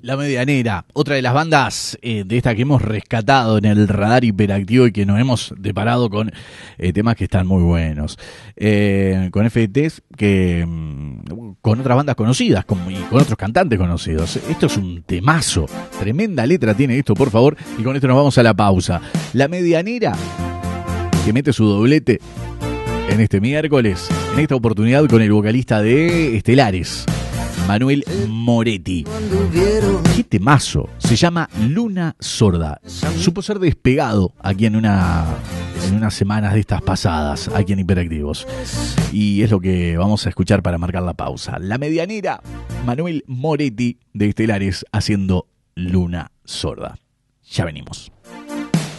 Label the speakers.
Speaker 1: La Medianera, otra de las bandas de esta que hemos rescatado en el radar hiperactivo y que nos hemos deparado con temas que están muy buenos. Con FTs que con otras bandas conocidas y con otros cantantes conocidos. Esto es un temazo, tremenda letra tiene esto, por favor, y con esto nos vamos a la pausa. La Medianera, que mete su doblete en este miércoles, en esta oportunidad con el vocalista de Estelares, Manuel Moretti. Qué temazo. Se llama Luna Sorda. Supo ser despegado aquí en unas semanas de estas pasadas, aquí en Hiperactivos. Y es lo que vamos a escuchar para marcar la pausa. La Medianera, Manuel Moretti de Estelares haciendo Luna Sorda. Ya venimos.